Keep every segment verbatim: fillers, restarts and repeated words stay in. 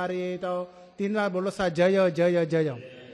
कारयेत। तीन बार बोलो सा जय जय जय।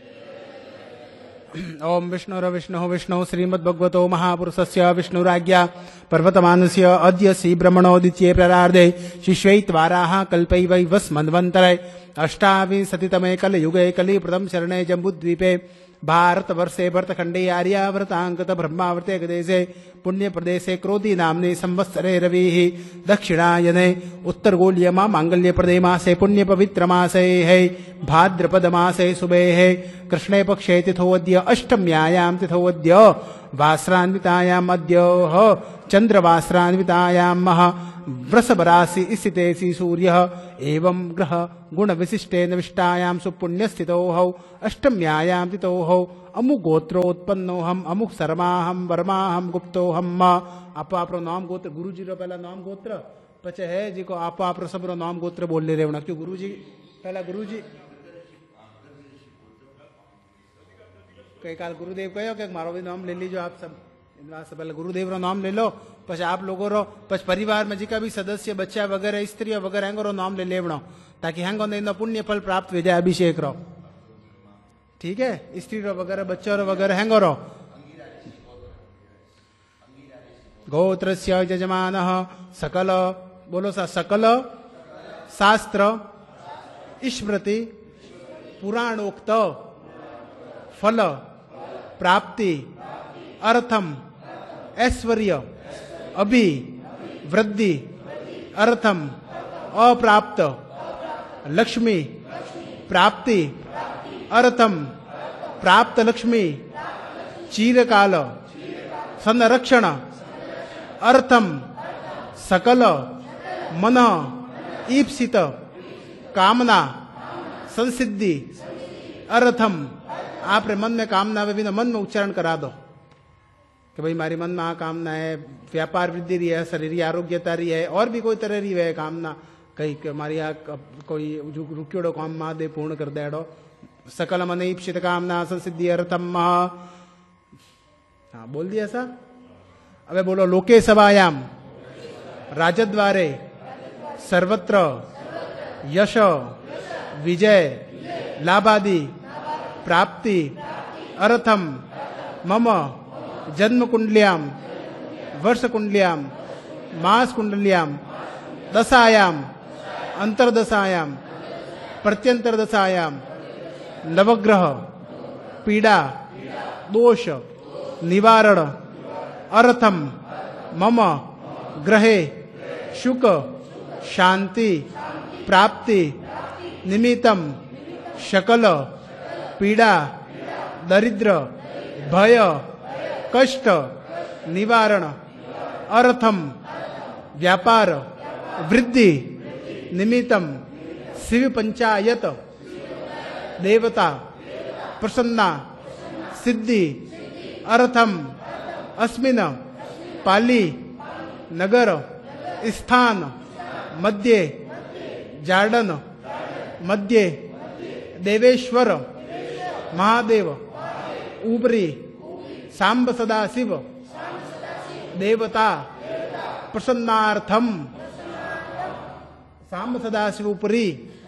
ओम विष्णुर विष्णु विष्णु श्रीमद्भगवतो महापुरुषस्य विष्णुराज्ञा पर्वतमानस्य अद्य श्री ब्रह्मणो द्वितीये प्रारार्धे शिष्यैत्वाराः कल्पैवैवस्मन्वन्तरे अष्टाविंशतितमे कलयुगे कलिप्रथम शरणे जम्बूद्वीपे भारतवर्षे भरतखण्डे आर्यावर्ताङ्गत ब्रह्मावर्ते गदेशे पुण्य प्रदेशे क्रोधी नाम्ने संवत्सरे रविः दक्षिणायने उत्तरगोलीयमा मांगल्य प्रदे मासे पुण्य पवित्र मासे है भाद्रपद मासे शुभे है कृष्णे पक्षे तिथोऽद्य अष्टम्यायां तिथोऽद्य वासरान्वितायाम् अद्य चंद्रवासरान्वितायां महा वृषभ राशि स्थितेसि सूर्यः एवं ग्रह गुण विशिष्टेन विष्टायां सुपुण्य स्थितो हौ अष्टम्यायां तिथो हौ अमुक गोत्रोत्पन्नो हम अमुक शर्माहम वर्माहम गुप्तोहम। आप आप नाम गोत्र गुरु जी रो पहला नाम गोत्र पचे है जी को आप आप सब रो नाम गोत्र बोल ले रहे क्यों गुरु जी पहला गुरु जी कई काल गुरुदेव कहो कि मारो भी नाम ले लीजिए आप सब से पहले गुरुदेव रो नाम ले लो पछ आप लोगों रो पछ परिवार में जिका भी सदस्य बच्चा वगैरह स्त्री वगैरह हैंगो रो नाम ले लेवणो ताकि हैंगो ने पुण्य फल प्राप्त हो जाए अभिषेक रो ठीक है स्त्री रो वगैरह बच्चा रो वगैरह हैंगो रो गोत्रस्य यजमानः सकल बोलो सा सकल शास्त्र स्मृति पुराणोक्त फल प्राप्ति अर्थम ऐश्वर्य अभि वृद्धि अर्थम अप्राप्त लक्ष्मी प्राप्ति अर्थम प्राप्त लक्ष्मी चीरकाल संरक्षण अर्थम सकल मन ईप्सित कामना संसिद्धि अर्थम आप मन में कामना वे भी मन में उच्चारण करा दो कि भाई हमारे मन में आ कामना है व्यापार वृद्धि रही है शरीर आरोग्यता रही है और भी कोई तरह रही है कामना कहीं हमारी यहाँ कोई रुकियोड़ो काम महादेव पूर्ण कर देड़ो सकल मन ईप्सित कामना संसिद्धि अर्थम हाँ बोल दिया ऐसा। अबे बोलो लोके सभायाम राजद्वारे सर्वत्र यश विजय लाभादि प्राप्ति अर्थम मम जन्म कुंडलियाम वर्ष कुंडलियाम मास कुंडलियाम दशायाम अंतरदशायाम प्रत्यंतर दशायाम नवग्रह पीड़ा दोष निवारण अर्थम मम ग्रहे सुख शांति प्राप्ति निमित्तम शकल पीड़ा दरिद्र भय कष्ट निवारण अर्थम व्यापार वृद्धि निमित्तम शिव पंचायत देवता प्रसन्ना सिद्धि अर्थम अस्मिन पाली नगर स्थान मध्य जार्डन मध्य देवेश्वर महादेव ऊपरी सांब सदाशिव देवता प्रसन्नार्थम सांब सदाशिव ऊपरी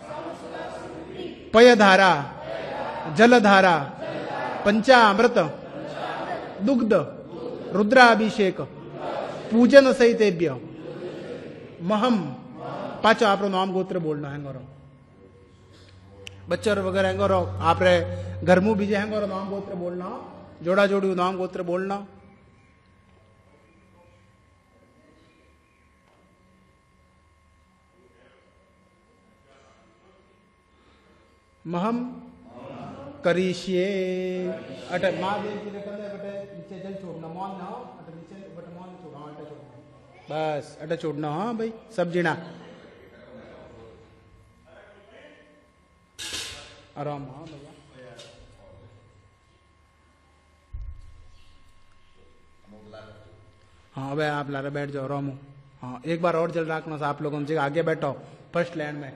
पयधारा जलधारा पंचामृत दुग्ध रुद्राभिषेक पूजन सहितेभ्य महम पाचो आप नाम गोत्र बोलना है गौरव बच्चर वगैरह है गौरव आप रे घर मुंह बीजे हैं गौरव नाम गोत्र बोलना जोड़ा जोड़ी नाम गोत्र बोलना महम करिष्ये अट महादेव जी ने कहते बटे नीचे जल छोड़ना मौन ना हो अट नीचे बटे मौन छोड़ना अट छोड़ना बस अट छोड़ना हाँ भाई सब जीना आराम हाँ भैया हाँ अब आप लारे बैठ जाओ आराम हो हाँ एक बार और जल रखना आप लोगों से आगे बैठो फर्स्ट लैंड में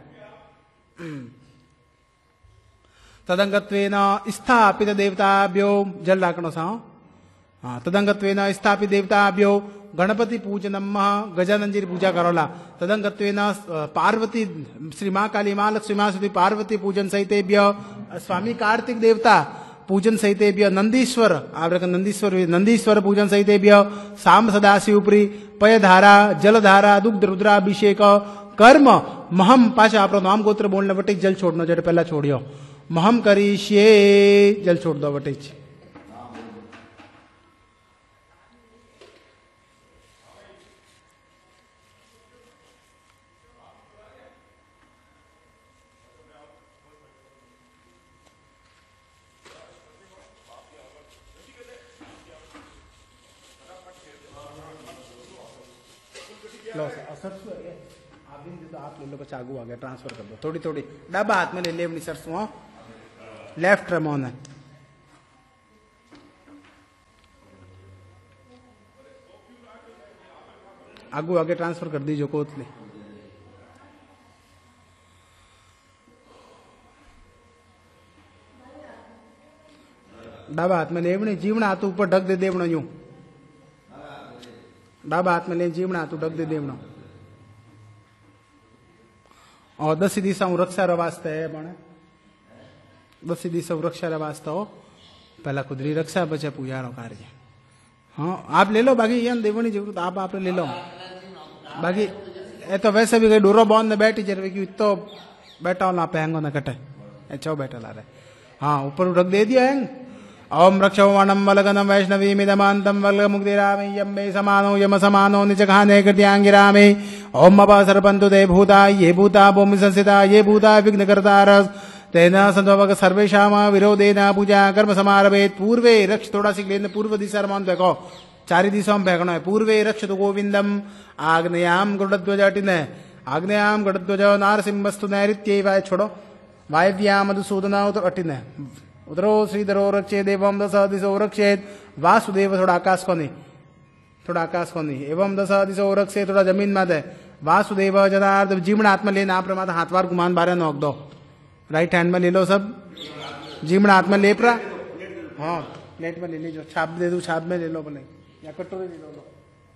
तदंगत्वेन स्थापित देवताभ्यो जल रखना सा हाँ तदंगत्वेन स्थापित देवताभ्यो गणपति पूजनम गजानन जी पूजा करोला तदंगत्वेन पार्वती श्री माँ काली माँ लक्ष्मी माँ सुधी पार्वती पूजन सहितेभ्य स्वामी कार्तिक देवता पूजन सहितेभ्य नंदीश्वर आवरक नंदीश्वर नंदीश्वर पूजन सहितेभ्य साम सदाशिव उपरी पयधारा जलधारा दुग्ध रुद्राभिषेक कर्म महम पाछा आपरो नाम गोत्र बोलने वटे जल छोड़नो जरे पहला छोड़ियो महम करीश्ये जल छोड़ दो वटे सरसों आप भी तो आप ले लो बच्चा आगू आ गया ट्रांसफर कर दो थोड़ी थोड़ी डब्बा हाथ में ले ले अपनी सरसों लेफ्ट रमोन है आगू आगे ट्रांसफर कर दीजिए कोतले डाबा हाथ में लेवणी जीवना हाथ ऊपर ढक दे देवणो यूं डाबा हाथ में ले जीवना हाथ ढक दे देवणो और दसी दिशा रक्षा वास्ते है पण दसी दिशा रक्षा वास्ते हो पहला खुदरी रक्षा बचे पूजारो कार्य हाँ आप ले लो बाकी ये देवनी जरूरत आप आप ले लो बाकी ये तो वैसे भी कहीं डोरो बॉन्द ने बैठी जरूर क्यों तो बैठा हो ना पेंगो ना कटे अच्छा बैठा ला रहे हाँ ऊपर रख दे दिया है ओम रक्षोवणम वलगनम वैष्णवी मिदमांतम वल्ग मुक्तिरामे यम मे समानो यम समानो निजघाने कृत्यांगिरामे ओम अप सर्पन्तु ते भूता ये भूता भूमि संस्थिता ये भूता विघ्नकर्तारस तेना संभवक सर्वेषाम विरोधेन पूजा कर्म समारभेत पूर्वे रक्ष थोड़ा सी लेने पूर्व दिशा रमान देखो चारी दिशाओं में फेंकना है पूर्वे रक्ष तो गोविंदम आग्नेयाम गरुड़ध्वज अटिने आग्नेयाम गरुड़ध्वज नारसिंहस्तु नैऋत्य वाय छोड़ो वायव्याम मधुसूदना उतर अटिने उधरो श्रीधरो रक्षे देवम दस दिशो रक्षेत वासुदेव थोड़ा आकाश को नहीं थोड़ा आकाश को नहीं एवं दस दिशो रक्षे थोड़ा जमीन में दे वासुदेव जनार्द जीवण आत्मा लेना आप प्रमाद हाथवार गुमान बारे नोक दो राइट हैंड में ले लो सब जीवण हाथ में लेप रहा हाँ प्लेट में ले लीजिए छाप दे दू छाप में ले लो बोले या कटोरी ले लो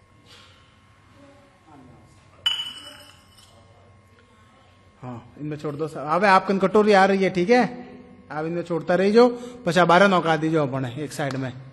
हाँ इनमें छोड़ दो अब आपकी कटोरी आ रही है ठीक है आप इनमें छोड़ता रही जो पचा बारह नौका दीजो अपने एक साइड में